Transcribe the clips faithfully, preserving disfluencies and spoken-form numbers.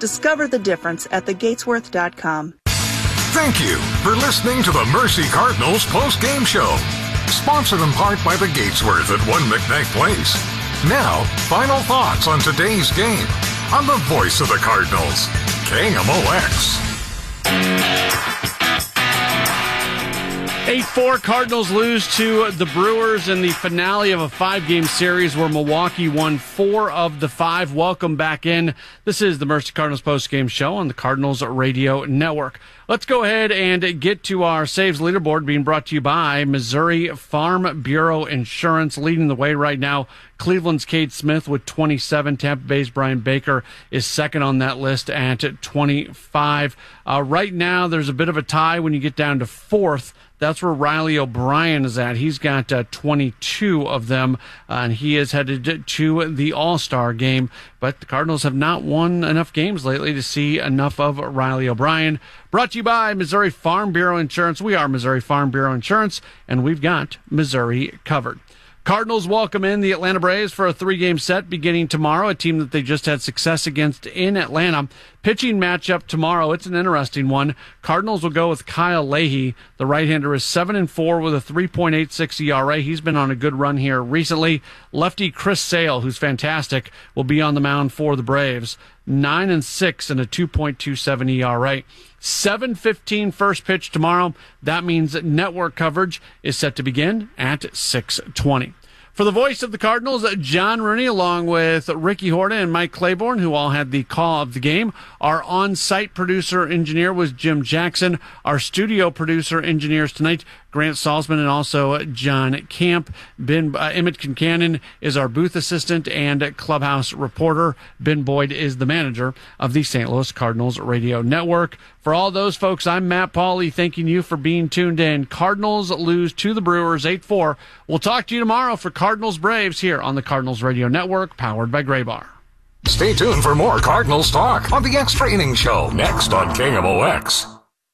Discover the difference at the gatesworth dot com. Thank you for listening to the Mercy Cardinals post-game show. Sponsored in part by the Gatesworth at One McKnight Place. Now, final thoughts on today's game on the voice of the Cardinals, K M O X. eight four Cardinals lose to the Brewers in the finale of a five-game series where Milwaukee won four of the five. Welcome back in. This is the Mercy Cardinals post-game show on the Cardinals Radio Network. Let's go ahead and get to our saves leaderboard being brought to you by Missouri Farm Bureau Insurance. Leading the way right now, Cleveland's Cade Smith with twenty-seven. Tampa Bay's Brian Baker is second on that list at twenty-five. Uh, right now, there's a bit of a tie when you get down to fourth. That's where Riley O'Brien is at. He's got uh, twenty-two of them, uh, and he is headed to the All-Star game. But the Cardinals have not won enough games lately to see enough of Riley O'Brien. Brought to you by Missouri Farm Bureau Insurance. We are Missouri Farm Bureau Insurance, and we've got Missouri covered. Cardinals welcome in the Atlanta Braves for a three-game set beginning tomorrow, a team that they just had success against in Atlanta. Pitching matchup tomorrow, it's an interesting one. Cardinals will go with Kyle Leahy. The right-hander is seven and four with a three point eight six E R A. He's been on a good run here recently. Lefty Chris Sale, who's fantastic, will be on the mound for the Braves. nine and six and a two point two seven E R A. seven fifteen first pitch tomorrow. That means that network coverage is set to begin at six twenty. For the voice of the Cardinals, John Rooney, along with Ricky Horta and Mike Claiborne, who all had the call of the game. Our on-site producer engineer was Jim Jackson. Our studio producer engineers tonight, Grant Salzman and also John Camp. Ben uh, Emmett Kincannon is our booth assistant and clubhouse reporter. Ben Boyd is the manager of the Saint Louis Cardinals Radio Network. For all those folks, I'm Matt Pauley, thanking you for being tuned in. Cardinals lose to the Brewers eight four. We'll talk to you tomorrow for Cardinals Braves here on the Cardinals Radio Network, powered by Gray Bar. Stay tuned for more Cardinals talk on the Extra Innings Show next on K M O X.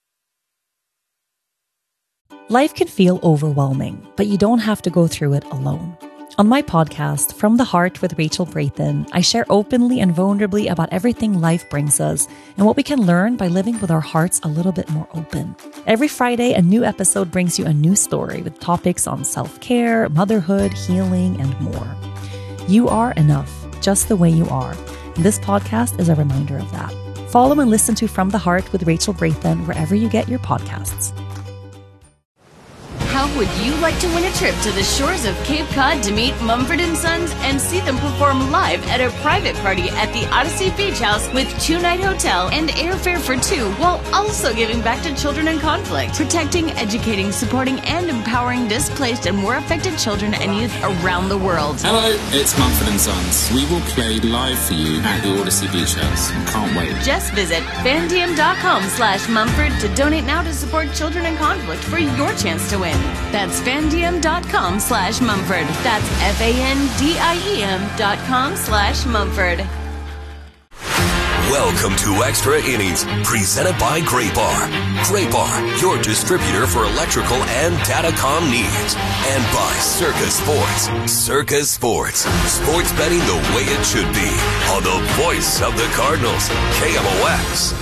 Life can feel overwhelming, but you don't have to go through it alone. On my podcast, From the Heart with Rachel Braithen, I share openly and vulnerably about everything life brings us and what we can learn by living with our hearts a little bit more open. Every Friday, a new episode brings you a new story with topics on self-care, motherhood, healing, and more. You are enough, just the way you are. And this podcast is a reminder of that. Follow and listen to From the Heart with Rachel Braithen wherever you get your podcasts. How would you like to win a trip to the shores of Cape Cod to meet Mumford and Sons and see them perform live at a private party at the Odyssey Beach House with two-night hotel and airfare for two, while also giving back to children in conflict, protecting, educating, supporting, and empowering displaced and war affected children and youth around the world? Hello, it's Mumford and Sons. We will play live for you at the Odyssey Beach House. Can't wait. Just visit fandm.com slash Mumford to donate now to support children in conflict for your chance to win. That's fandm.com slash Mumford. That's F-A-N-D-I-E-M dot com slash Mumford. Welcome to Extra Innings, presented by Gray Bar. Gray Bar, your distributor for electrical and datacom needs. And by Circa Sports. Circa Sports. Sports betting the way it should be. On the voice of the Cardinals, K M O X.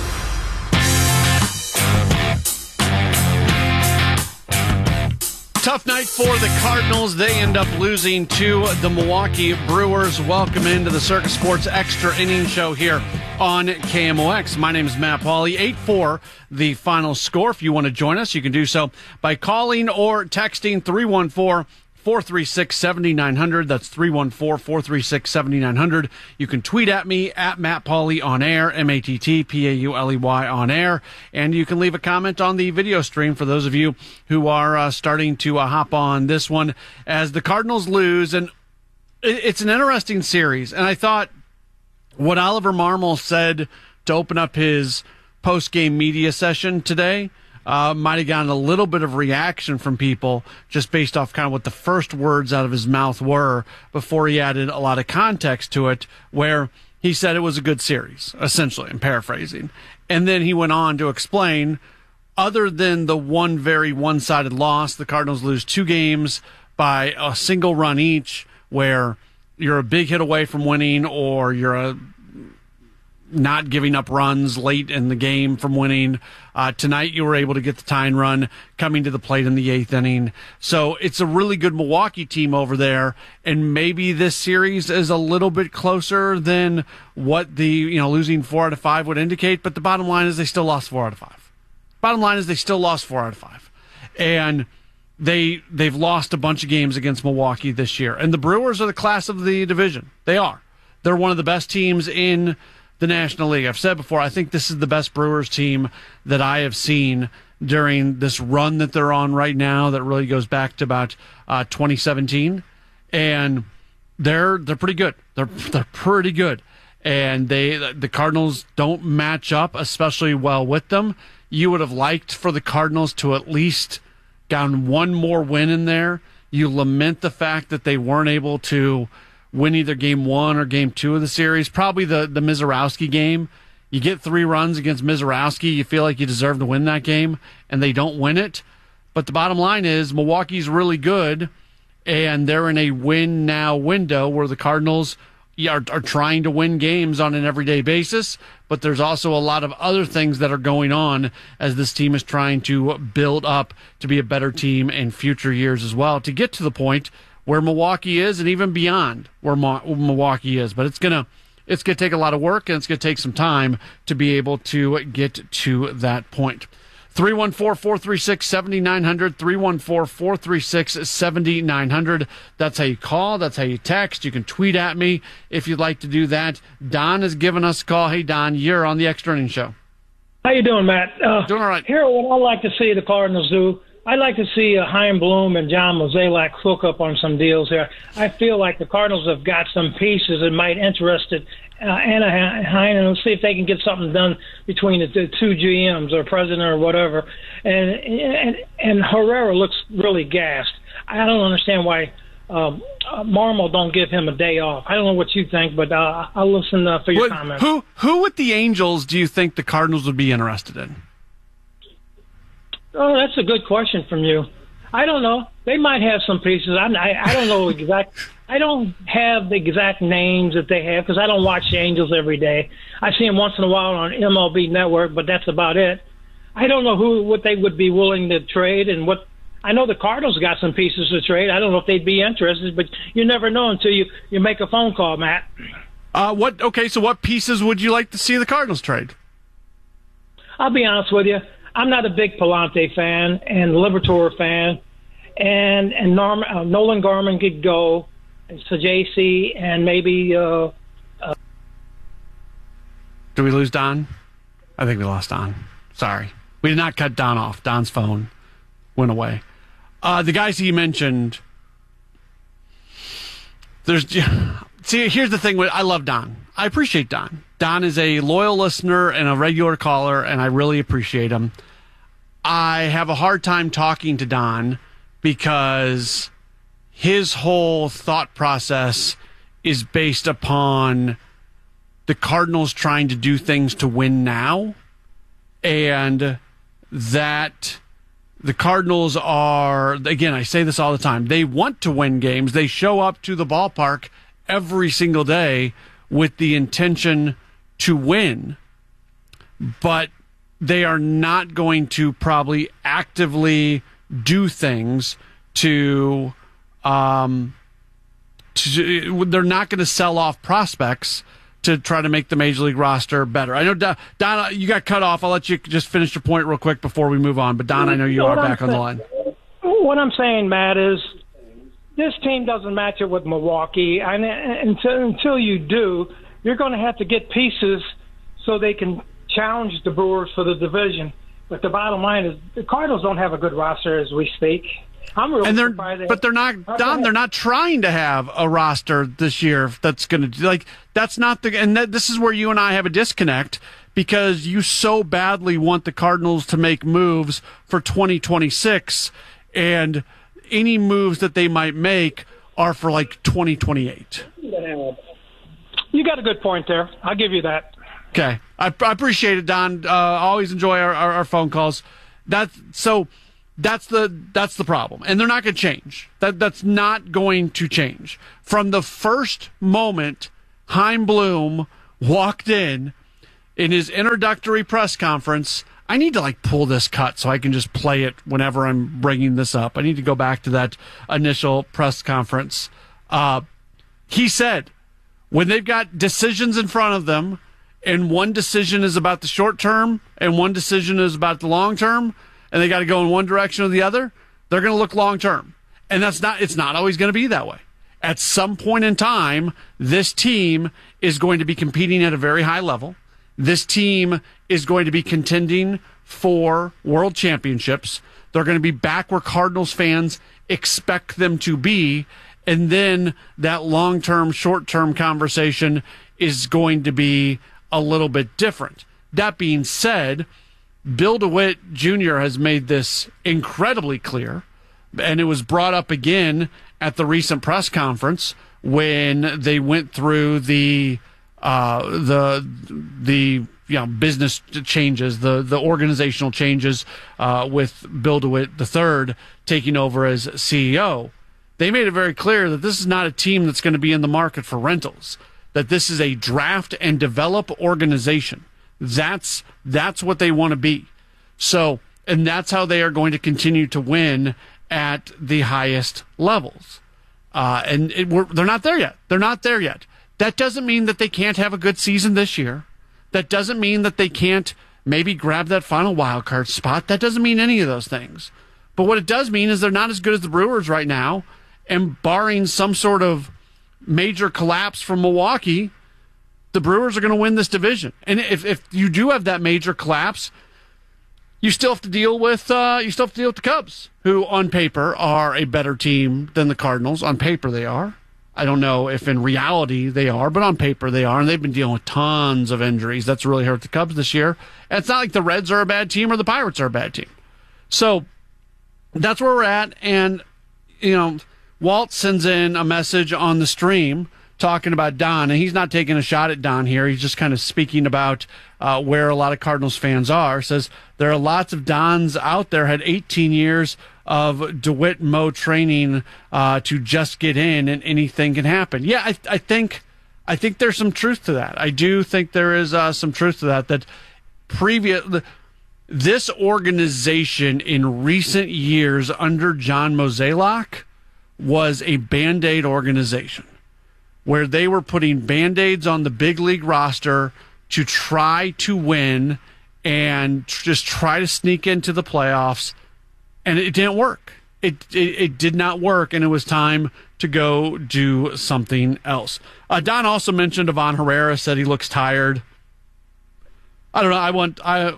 Tough night for the Cardinals. They end up losing to the Milwaukee Brewers. Welcome into the Circa Sports Extra Innings Show here on K M O X. My name is Matt Pauley. eight four, the final score. If you want to join us, you can do so by calling or texting three one four, four three six, seven nine zero zero. That's three one four, four three six, seven nine zero zero. You can tweet at me, at Matt Pauley on air, M A T T P A U L E Y on air. And you can leave a comment on the video stream for those of you who are uh, starting to uh, hop on this one as the Cardinals lose. And it's an interesting series. And I thought what Oliver Marmol said to open up his post-game media session today Uh, might have gotten a little bit of reaction from people just based off kind of what the first words out of his mouth were before he added a lot of context to it, where he said it was a good series, essentially, I'm paraphrasing. And then he went on to explain, other than the one very one-sided loss, the Cardinals lose two games by a single run each, where you're a big hit away from winning or you're a not giving up runs late in the game from winning. Uh, tonight, you were able to get the tying run coming to the plate in the eighth inning. So it's a really good Milwaukee team over there, and maybe this series is a little bit closer than what the, you know, losing four out of five would indicate, but the bottom line is they still lost four out of five. Bottom line is they still lost four out of five. And they, they've lost a bunch of games against Milwaukee this year. And the Brewers are the class of the division. They are. They're one of the best teams in the National League. I've said before, I think this is the best Brewers team that I have seen during this run that they're on right now that really goes back to about uh, twenty seventeen. And they're they're pretty good. They're they're pretty good. And they the Cardinals don't match up especially well with them. You would have liked for the Cardinals to at least gotten one more win in there. You lament the fact that they weren't able to win either game one or game two of the series. Probably the, the Mizorowski game. You get three runs against Mizorowski. You feel like you deserve to win that game, and they don't win it. But the bottom line is Milwaukee's really good, and they're in a win-now window where the Cardinals are, are trying to win games on an everyday basis, but there's also a lot of other things that are going on as this team is trying to build up to be a better team in future years as well, to get to the point where Milwaukee is and even beyond where Mo- Milwaukee is. But it's going to it's gonna take a lot of work, and it's going to take some time to be able to get to that point. three one four, four three six, seven nine zero zero, three one four, four three six, seven nine zero zero. That's how you call. That's how you text. You can tweet at me if you'd like to do that. Don has given us a call. Hey, Don, you're on the Extra Innings Show. How you doing, Matt? Uh, doing all right. Here, what I'd like to see the Cardinals do, I'd like to see uh, Chaim Bloom and John Mozeliak hook up on some deals here. I feel like the Cardinals have got some pieces that might interest it. Uh, Anaheim, and see if they can get something done between the, the two G Ms or president or whatever. And, and and Herrera looks really gassed. I don't understand why um, uh, Marmol don't give him a day off. I don't know what you think, but uh, I'll listen uh, for your what, comments. Who who with the Angels do you think the Cardinals would be interested in? Oh, that's a good question from you. I don't know. They might have some pieces. I I, I don't know exact. I don't have the exact names that they have because I don't watch the Angels every day. I see them once in a while on M L B Network, but that's about it. I don't know who what they would be willing to trade and what. I know the Cardinals got some pieces to trade. I don't know if they'd be interested, but you never know until you, you make a phone call, Matt. Uh, what? Okay, so what pieces would you like to see the Cardinals trade? I'll be honest with you. I'm not a big Palante fan and Liberatore fan, and and Norm, uh, Nolan Gorman could go, and Sajaci, and maybe. Uh, uh, Did we lose Don? I think we lost Don. Sorry, we did not cut Don off. Don's phone went away. Uh, the guys he mentioned. There's see. Here's the thing. With I love Don. I appreciate Don. Don is a loyal listener and a regular caller, and I really appreciate him. I have a hard time talking to Don because his whole thought process is based upon the Cardinals trying to do things to win now, and that the Cardinals are, again, I say this all the time, they want to win games. They show up to the ballpark every single day with the intention to win, but they are not going to probably actively do things to, um, to they're not going to sell off prospects to try to make the Major League roster better. I know, Don, Don, you got cut off. I'll let you just finish your point real quick before we move on. But, Don, I know you are back on the line. What I'm saying, Matt, is this team doesn't match it with Milwaukee. And until, until you do, you're going to have to get pieces so they can challenge the Brewers for the division. But the bottom line is the Cardinals don't have a good roster as we speak. I'm really and they're, surprised. They but they're not, Don, they're not trying to have a roster this year that's going to, like, that's not the, and that, this is where you and I have a disconnect because you so badly want the Cardinals to make moves for twenty twenty-six, and any moves that they might make are for, like, twenty twenty-eight. You got a good point there. I'll give you that. Okay. I, I appreciate it, Don. Uh, always enjoy our, our, our phone calls. That's so that's the that's the problem. And they're not going to change. That that's not going to change. From the first moment Chaim Bloom walked in, in his introductory press conference, I need to like pull this cut so I can just play it whenever I'm bringing this up. I need to go back to that initial press conference. Uh, he said, when they've got decisions in front of them, and one decision is about the short term, and one decision is about the long term, and they got to go in one direction or the other, they're going to look long term. And that's not, it's not always going to be that way. At some point in time, this team is going to be competing at a very high level. This team is going to be contending for world championships. They're going to be back where Cardinals fans expect them to be. And then that long-term, short-term conversation is going to be a little bit different. That being said, Bill DeWitt Junior has made this incredibly clear, and it was brought up again at the recent press conference when they went through the uh, the the you know business changes, the the organizational changes uh, with Bill DeWitt the third taking over as C E O. They made it very clear that this is not a team that's going to be in the market for rentals, that this is a draft and develop organization. That's that's what they want to be. So, and that's how they are going to continue to win at the highest levels. Uh, and it, we're, they're not there yet. They're not there yet. That doesn't mean that they can't have a good season this year. That doesn't mean that they can't maybe grab that final wild card spot. That doesn't mean any of those things. But what it does mean is they're not as good as the Brewers right now. And barring some sort of major collapse from Milwaukee, the Brewers are going to win this division. And if, if you do have that major collapse, you still have to deal with uh, you still have to deal with the Cubs, who on paper are a better team than the Cardinals. On paper they are. I don't know if in reality they are, but on paper they are, and they've been dealing with tons of injuries. That's really hurt the Cubs this year. And it's not like the Reds are a bad team or the Pirates are a bad team. So that's where we're at. And, you know, Walt sends in a message on the stream talking about Don, and he's not taking a shot at Don here. He's just kind of speaking about uh, where a lot of Cardinals fans are. Says there are lots of Dons out there, had eighteen years of DeWitt Mo training uh, to just get in, and anything can happen. Yeah, I, I think I think there's some truth to that. I do think there is uh, some truth to that. That previous this organization in recent years under John Mozeliak was a Band-Aid organization, where they were putting Band-Aids on the big league roster to try to win and just try to sneak into the playoffs, and it didn't work. It it, it did not work, and it was time to go do something else. Uh, Don also mentioned Ivan Herrera, said he looks tired. I don't know. I want I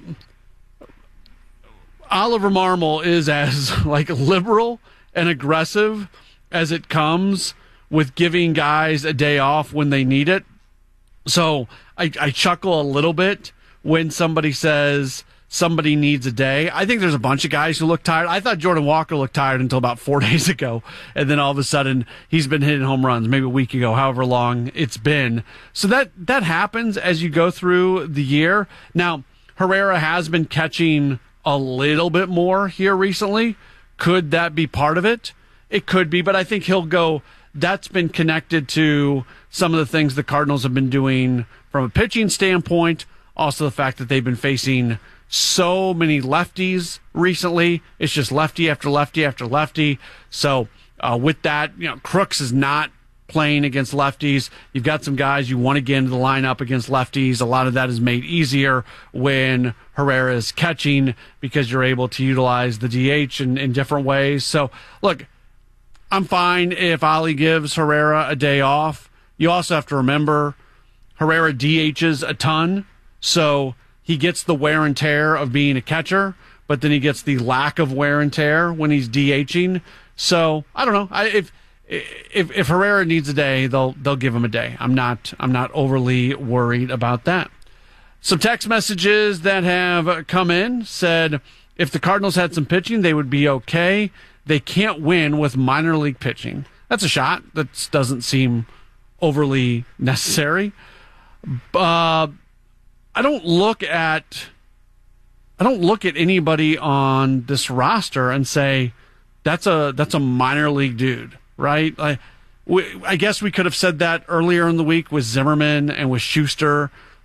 Oliver Marmol is as like liberal and aggressive as it comes with giving guys a day off when they need it. So I, I chuckle a little bit when somebody says somebody needs a day. I think there's a bunch of guys who look tired. I thought Jordan Walker looked tired until about four days ago. And then all of a sudden he's been hitting home runs maybe a week ago, however long it's been. So that, that happens as you go through the year. Now, Herrera has been catching a little bit more here recently. Could that be part of it? It could be, but I think he'll go. That's been connected to some of the things the Cardinals have been doing from a pitching standpoint. Also, the fact that they've been facing so many lefties recently. It's just lefty after lefty after lefty. So uh, with that, you know, Crooks is not playing against lefties. You've got some guys you want to get into the lineup against lefties. A lot of that is made easier when Herrera is catching because you're able to utilize the D H in, in different ways. So, look, I'm fine if Ollie gives Herrera a day off. You also have to remember Herrera D Hs a ton, so he gets the wear and tear of being a catcher, but then he gets the lack of wear and tear when he's DHing. So I don't know. I, if if if Herrera needs a day, they'll they'll give him a day. I'm not I'm not overly worried about that. Some text messages that have come in said if the Cardinals had some pitching, they would be okay. They can't win with minor league pitching. That's a shot. That doesn't seem overly necessary. Uh, I don't look at I don't look at anybody on this roster and say that's a that's a minor league dude, right? I, we, I guess we could have said that earlier in the week with Zimmerman and with Schuster.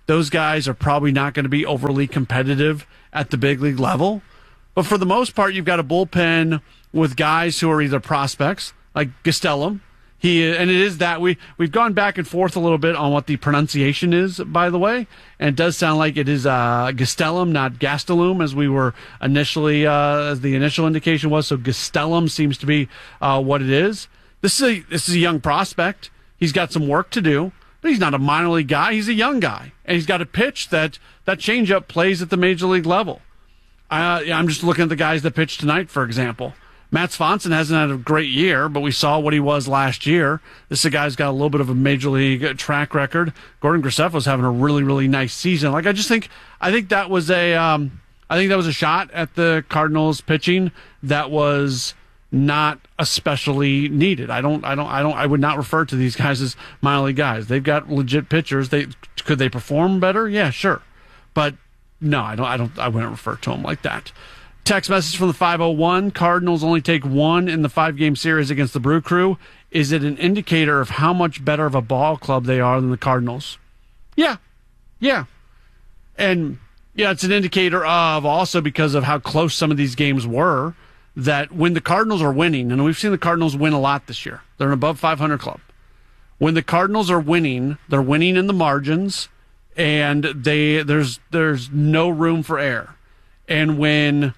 those guys are probably not going to be overly competitive at the big league level. But for the most part, you've got a bullpen with guys who are either prospects, like Gastelum. He and it is that we we've gone back and forth a little bit on what the pronunciation is, by the way, and it does sound like it is uh, Gastelum, not Gastelum, as we were initially uh, as the initial indication was. So Gastelum seems to be uh, what it is. This is a this is a young prospect. He's got some work to do, but he's not a minor league guy. He's a young guy, and he's got a pitch that that changeup plays at the major league level. Uh, I'm just looking at the guys that pitched tonight, for example. Matt Swanson hasn't had a great year, but we saw what he was last year. This is a guy who's got a little bit of a major league track record. Gordon Graceffo's having a really, really nice season. Like I just think, I think that was a, um, I think that was a shot at the Cardinals pitching that was not especially needed. I don't, I don't, I don't, I would not refer to these guys as minor league guys. They've got legit pitchers. They could they perform better? Yeah, sure, but no, I don't, I don't, I wouldn't refer to them like that. Text message from the five oh one. Cardinals only take one in the five-game series against the Brew Crew. Is it an indicator of how much better of a ball club they are than the Cardinals? Yeah. Yeah. And, yeah, it's an indicator of also because of how close some of these games were, that when the Cardinals are winning, and we've seen the Cardinals win a lot this year. They're an above five hundred club. When the Cardinals are winning, they're winning in the margins, and they there's there's no room for error. And when...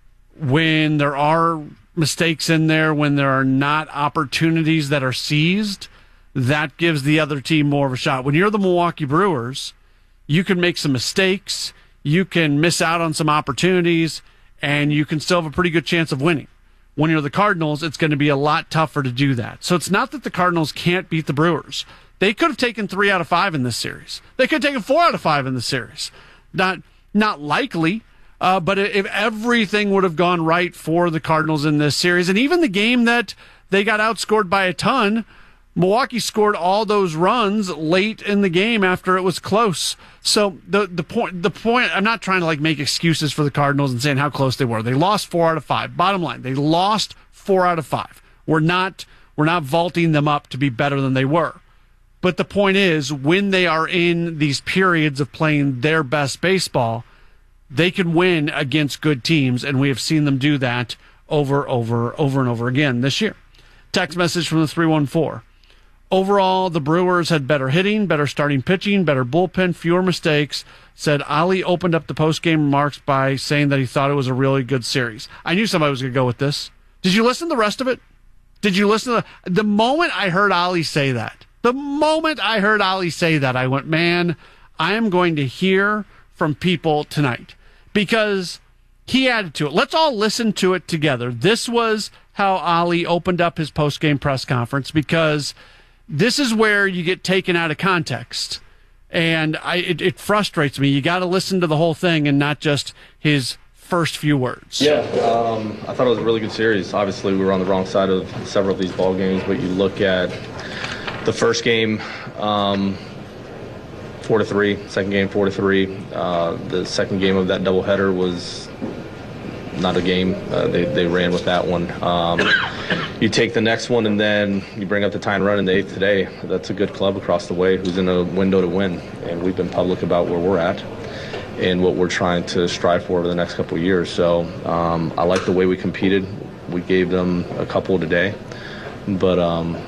when there are mistakes in there, when there are not opportunities that are seized, that gives the other team more of a shot. When you're the Milwaukee Brewers, you can make some mistakes, you can miss out on some opportunities, and you can still have a pretty good chance of winning. When you're the Cardinals, it's going to be a lot tougher to do that. So it's not that the Cardinals can't beat the Brewers. They could have taken three out of five in this series. They could have taken four out of five in this series. Not, not likely. Uh, but if everything would have gone right for the Cardinals in this series, and even the game that they got outscored by a ton, Milwaukee scored all those runs late in the game after it was close. So the the point, the point, I'm not trying to like make excuses for the Cardinals and saying how close they were. They lost four out of five. Bottom line, they lost four out of five. We're not we're not vaulting them up to be better than they were. But the point is, when they are in these periods of playing their best baseball, they can win against good teams, and we have seen them do that over, over, over and over again this year. Text message from the three one four. Overall, the Brewers had better hitting, better starting pitching, better bullpen, fewer mistakes. Said Ali opened up the post-game remarks by saying that he thought it was a really good series. I knew somebody was going to go with this. Did you listen to the rest of it? Did you listen to the, the moment I heard Ali say that, the moment I heard Ali say that, I went, man, I am going to hear from people tonight, because he added to it. Let's all listen to it together. This was how Ali opened up his post-game press conference, because this is where you get taken out of context. And I, it, it frustrates me. You got to listen to the whole thing and not just his first few words. Yeah, um, I thought it was a really good series. Obviously, we were on the wrong side of several of these ball games, but you look at the first game, um, Four to three. Second game, four to three. Uh, the second game of that doubleheader was not a game. Uh, they they ran with that one. Um, you take the next one, and then you bring up the tying run in the eighth today. That's a good club across the way who's in a window to win, and we've been public about where we're at and what we're trying to strive for over the next couple of years. So um, I like the way we competed. We gave them a couple today, but um,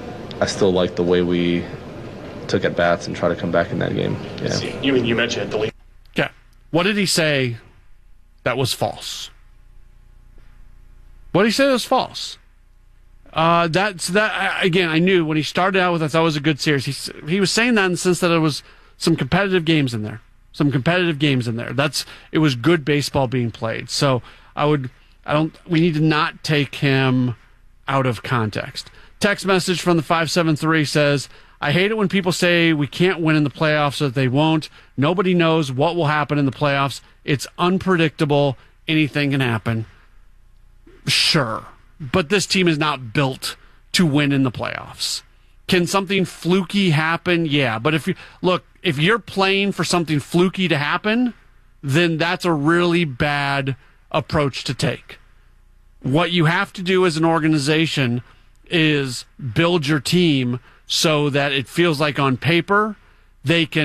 I still like the way we took at bats and try to come back in that game. Yeah. You you mentioned the league. Okay. What did he say that was false? What did he say that was false? Uh, that's that again. I knew when he started out with, I thought it was a good series. He he was saying that in the sense that it was some competitive games in there, some competitive games in there. That's it was good baseball being played. So I would I don't. We need to not take him out of context. Text message from the five seven three says, I hate it when people say we can't win in the playoffs, so that they won't. Nobody knows what will happen in the playoffs. It's unpredictable. Anything can happen. Sure. But this team is not built to win in the playoffs. Can something fluky happen? Yeah. But if you look, if you're playing for something fluky to happen, then that's a really bad approach to take. What you have to do as an organization is build your team so that it feels like on paper they can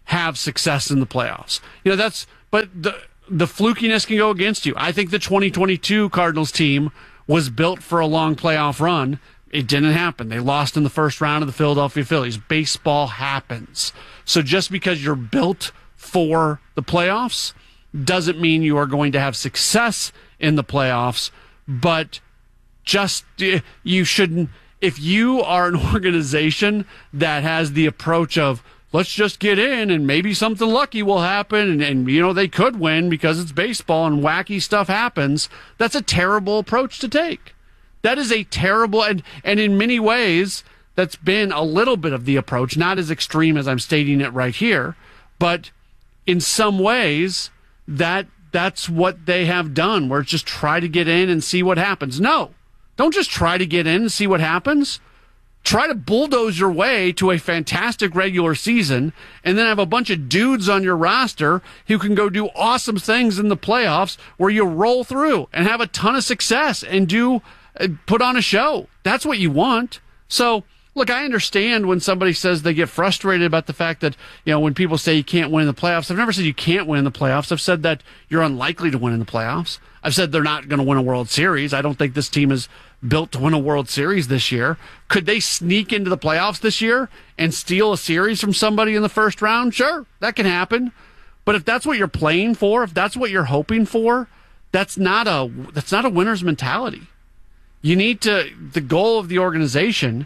have success in the playoffs. You know, that's, but the, the flukiness can go against you. I think the twenty twenty-two Cardinals team was built for a long playoff run. It didn't happen. They lost in the first round of the Philadelphia Phillies. Baseball happens. So just because you're built for the playoffs doesn't mean you are going to have success in the playoffs, but just you shouldn't. If you are an organization that has the approach of, let's just get in and maybe something lucky will happen, and, and you know, they could win because it's baseball and wacky stuff happens, that's a terrible approach to take. That is a terrible, and, and in many ways, that's been a little bit of the approach, not as extreme as I'm stating it right here, but in some ways, that that's what they have done, where it's just try to get in and see what happens. No, don't just try to get in and see what happens. Try to bulldoze your way to a fantastic regular season and then have a bunch of dudes on your roster who can go do awesome things in the playoffs where you roll through and have a ton of success and do uh, put on a show. That's what you want. So, look, I understand when somebody says they get frustrated about the fact that, you know, when people say you can't win in the playoffs. I've never said you can't win in the playoffs. I've said that you're unlikely to win in the playoffs. I've said they're not going to win a World Series. I don't think this team is built to win a World Series this year. Could they sneak into the playoffs this year and steal a series from somebody in the first round? Sure, that can happen. But if that's what you're playing for, if that's what you're hoping for, that's not a that's not a winner's mentality. You need to, the goal of the organization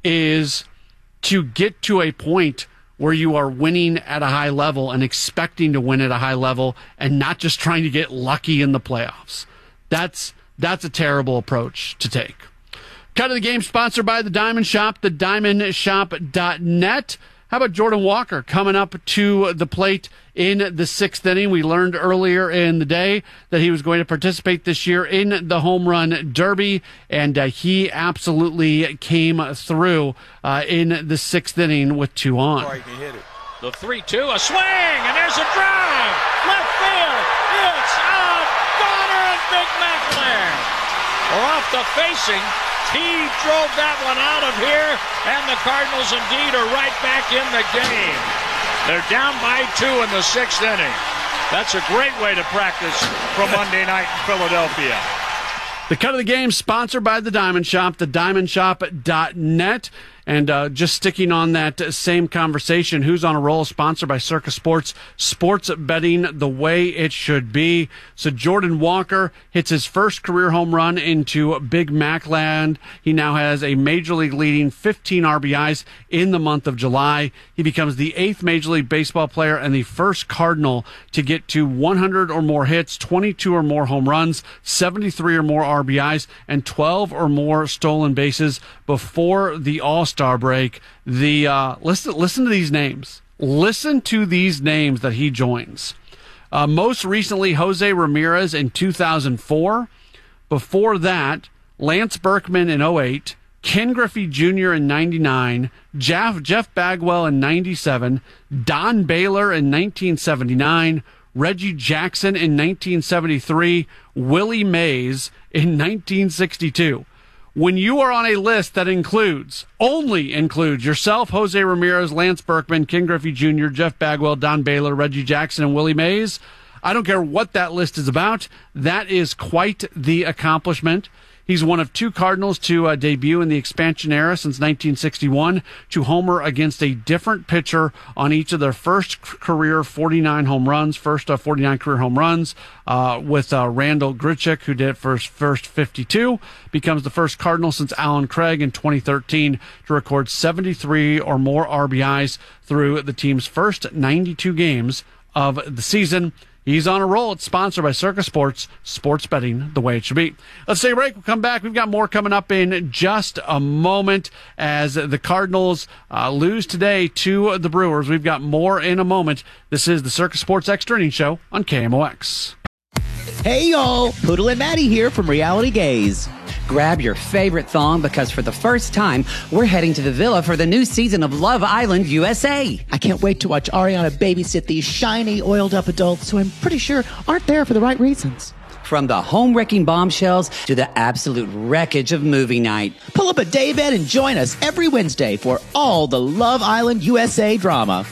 is to get to a point where you are winning at a high level and expecting to win at a high level and not just trying to get lucky in the playoffs. That's that's a terrible approach to take. Cut of the game sponsored by the Diamond Shop, the diamond shop dot net. How about Jordan Walker coming up to the plate in the sixth inning? We learned earlier in the day that he was going to participate this year in the Home Run Derby, and uh, he absolutely came through uh, in the sixth inning with two on. The three two, a swing, and there's a drive. Left field. It's a Bonner and Big McLaren are off the facing. He drove that one out of here, and the Cardinals indeed are right back in the game. They're down by two in the sixth inning. That's a great way to practice for Monday night in Philadelphia. The cut of the game sponsored by the Diamond Shop, the diamond shop dot net. And uh, just sticking on that same conversation, Who's on a Roll, sponsored by Circa Sports, sports betting the way it should be. So Jordan Walker hits his first career home run into Big Mac land. He now has a Major League leading fifteen R B Is in the month of July. He becomes the eighth Major League Baseball player and the first Cardinal to get to one hundred or more hits, twenty-two or more home runs, seventy-three or more R B Is, and twelve or more stolen bases before the All-Star break. The uh, listen, listen to these names. Listen to these names that he joins. Uh, most recently, Jose Ramirez in two thousand four. Before that, Lance Berkman in oh eight, Ken Griffey Junior in ninety-nine, Jeff, Jeff Bagwell in ninety-seven, Don Baylor in nineteen seventy-nine, Reggie Jackson in nineteen seventy-three, Willie Mays in nineteen sixty-two. When you are on a list that includes, only includes yourself, Jose Ramirez, Lance Berkman, Ken Griffey Junior, Jeff Bagwell, Don Baylor, Reggie Jackson, and Willie Mays, I don't care what that list is about. That is quite the accomplishment. He's one of two Cardinals to uh, debut in the expansion era since nineteen sixty-one, to homer against a different pitcher on each of their first career forty-nine home runs, first uh, forty-nine career home runs, uh, with uh, Randall Grichuk, who did it for his first fifty-two, becomes the first Cardinal since Alan Craig in twenty thirteen to record seventy-three or more R B Is through the team's first ninety-two games of the season. He's on a roll. It's sponsored by Circa Sports, sports betting the way it should be. Let's take a break. We'll come back. We've got more coming up in just a moment as the Cardinals uh, lose today to the Brewers. We've got more in a moment. This is the Circa Sports Extra Innings Show on K M O X. Hey, y'all. Poodle and Maddie here from Reality Gaze. Grab your favorite thong because for the first time, we're heading to the villa for the new season of Love Island U S A. I can't wait to watch Ariana babysit these shiny, oiled-up adults who I'm pretty sure aren't there for the right reasons. From the home-wrecking bombshells to the absolute wreckage of movie night. Pull up a daybed and join us every Wednesday for all the Love Island U S A drama.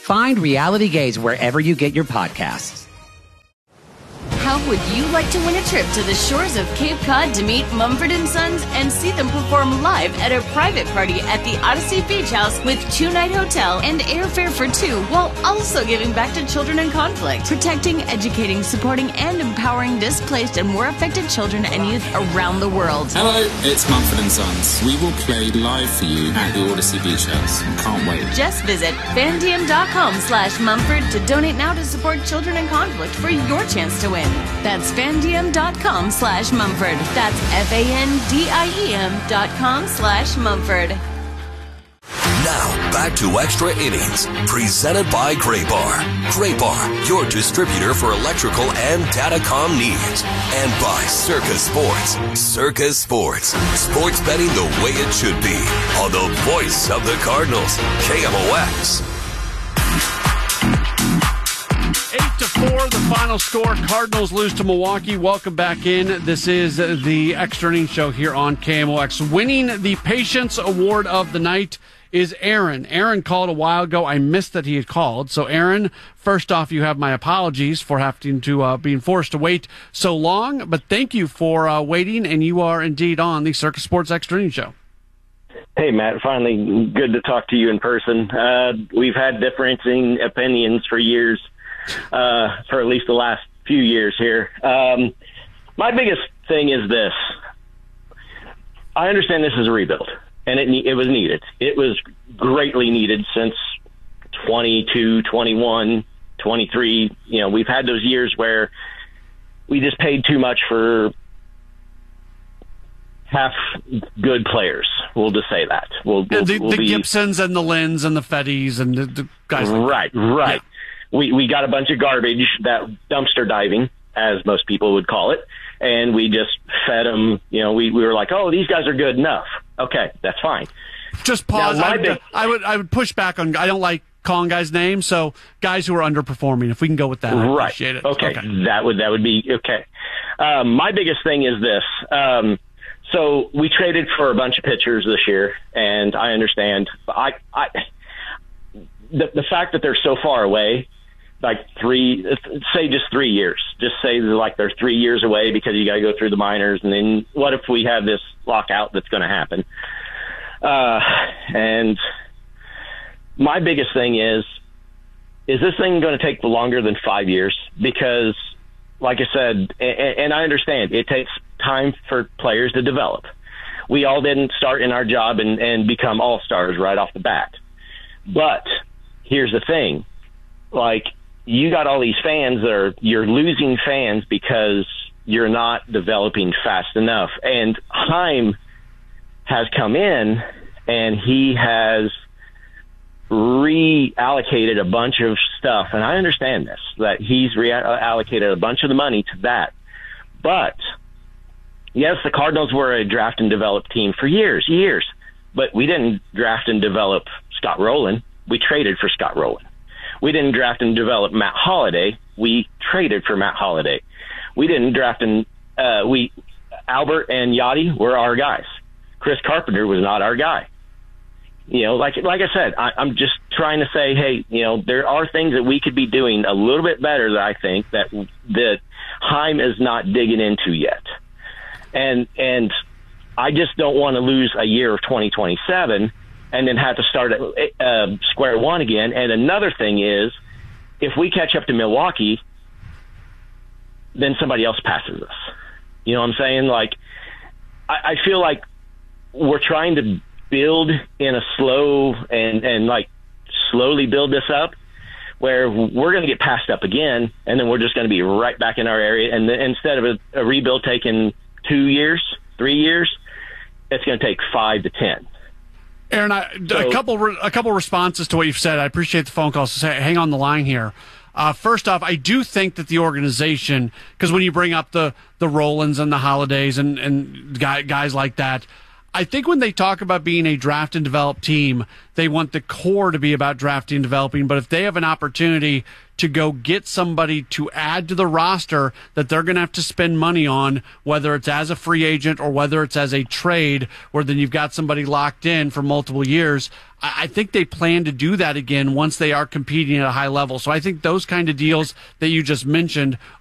Find Reality Gaze wherever you get your podcasts. How would you like to win a trip to the shores of Cape Cod to meet Mumford and Sons and see them perform live at a private party at the Odyssey Beach House with two-night hotel and airfare for two, while also giving back to children in conflict, protecting, educating, supporting, and empowering displaced and war affected children and youth around the world? Hello, it's Mumford and Sons. We will play live for you at the Odyssey Beach House. Can't wait. Just visit fandiem.com slash Mumford to donate now to support children in conflict for your chance to win. That's fandiem.com slash Mumford. That's F-A-N-D-I-E-M dot com slash Mumford. Now, back to Extra Innings, presented by Gray Bar. Gray Bar, your distributor for electrical and datacom needs. And by Circa Sports. Circa Sports. Sports betting the way it should be. On the voice of the Cardinals, K M O X. Eight to four, the final score. Cardinals lose to Milwaukee. Welcome back in. This is the Extra Innings Show here on K M O X. Winning the Patience Award of the night is Aaron. Aaron called a while ago. I missed that he had called. So, Aaron, first off, you have my apologies for having to uh, being forced to wait so long. But thank you for uh, waiting, and you are indeed on the Circa Sports Extra Innings Show. Hey, Matt, finally good to talk to you in person. Uh, we've had differing opinions for years. Uh, for at least the last few years here. Um, my biggest thing is this. I understand this is a rebuild, and it it was needed. It was greatly needed since twenty-two, twenty-one, twenty-three. You know, we've had those years where we just paid too much for half good players. We'll just say that. We'll, we'll, the we'll the be, Gibsons and the Lins and the Fettys and the, the guys like right, that. right. Yeah. We we got a bunch of garbage, that dumpster diving, as most people would call it, and we just fed them. You know, we, we were like, oh, these guys are good enough. Okay, that's fine. Just pause. Now, I, big, I would I would push back on. I don't like calling guys names, so guys who are underperforming. If we can go with that, I right. appreciate it. Okay. okay, that would that would be okay. Um, my biggest thing is this. Um, so we traded for a bunch of pitchers this year, and I understand. I I the the fact that they're so far away. Like three, say just three years. Just say like they're three years away because you got to go through the minors. And then what if we have this lockout that's going to happen? Uh, and my biggest thing is, is this thing going to take longer than five years? Because, like I said, and, and I understand, it takes time for players to develop. We all didn't start in our job and, and become all-stars right off the bat. But here's the thing. Like, you got all these fans that are, you're losing fans because you're not developing fast enough. And Chaim has come in and he has reallocated a bunch of stuff. And I understand this, that he's reallocated a bunch of the money to that. But yes, the Cardinals were a draft and develop team for years, years, but we didn't draft and develop Scott Rowland. We traded for Scott Rowland. We didn't draft and develop Matt Holliday. We traded for Matt Holliday. We didn't draft and uh, we Albert and Yachty were our guys. Chris Carpenter was not our guy. You know, like like I said, I, I'm just trying to say, hey, you know, there are things that we could be doing a little bit better that I think that that Chaim is not digging into yet. And and I just don't want to lose a year of twenty twenty-seven and then have to start at uh, square one again. And another thing is, if we catch up to Milwaukee, then somebody else passes us. You know what I'm saying? Like, I, I feel like we're trying to build in a slow and, and like slowly build this up where we're going to get passed up again, and then we're just going to be right back in our area. And then instead of a, a rebuild taking two years, three years, it's going to take five to ten. Aaron, I, so, a couple a couple responses to what you've said. I appreciate the phone calls. So hang on the line here. Uh, first off, I do think that the organization, because when you bring up the the Rowlands and the Holidays and and guy, guys like that, I think when they talk about being a draft and develop team, they want the core to be about drafting and developing. But if they have an opportunity to go get somebody to add to the roster that they're going to have to spend money on, whether it's as a free agent or whether it's as a trade, where then you've got somebody locked in for multiple years, I think they plan to do that again once they are competing at a high level. So I think those kind of deals that you just mentioned